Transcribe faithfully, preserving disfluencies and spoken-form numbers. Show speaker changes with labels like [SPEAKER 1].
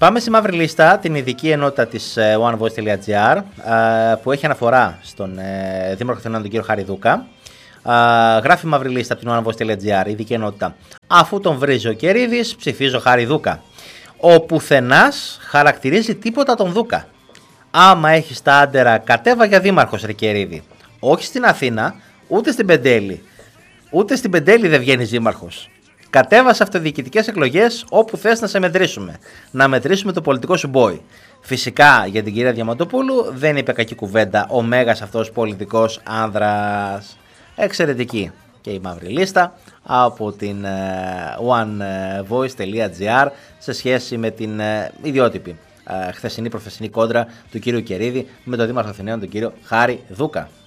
[SPEAKER 1] Πάμε στη μαύρη λίστα, την ειδική ενότητα της onevoice.gr που έχει αναφορά στον Δήμαρχο Αθηνών, τον κύριο Χάρη Δούκα. Γράφει μαύρη λίστα από την onevoice.gr, ειδική ενότητα. Αφού τον βρίζει ο Κερίδης, ψηφίζω Χάρη Δούκα. Ο πουθενάς χαρακτηρίζει τίποτα τον Δούκα. Άμα έχεις τα άντερα, κατέβα για δήμαρχος, ρε Κερίδη. Όχι στην Αθήνα, ούτε στην Πεντέλη. Ούτε στην Πεντέλη δεν βγαίνεις δήμαρχος. Κατέβα σε αυτοδιοικητικές εκλογές όπου θες να σε μετρήσουμε. Να μετρήσουμε το πολιτικό σου μπόι. Φυσικά για την κυρία Διαμαντοπούλου δεν είπε κακή κουβέντα ο μέγας αυτός πολιτικός άνδρας. Εξαιρετική και η μαύρη λίστα από την onevoice.gr σε σχέση με την ιδιότυπη χθεσινή προχθεσινή κόντρα του κύριου Κερίδη με τον Δήμαρχο Αθηναίων, τον κύριο Χάρη Δούκα.